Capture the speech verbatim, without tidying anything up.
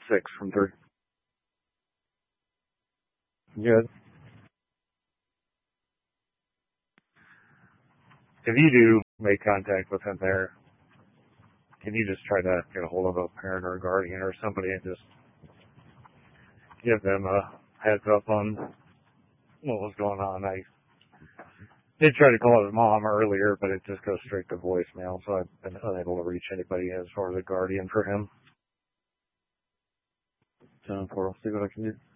six from three. Good. If you do make contact with him there, can you just try to get a hold of a parent or a guardian or somebody and just give them a heads up on what was going on? I did try to call his mom earlier, but it just goes straight to voicemail, so I've been unable to reach anybody as far as a guardian for him. So, I'll see what I can do.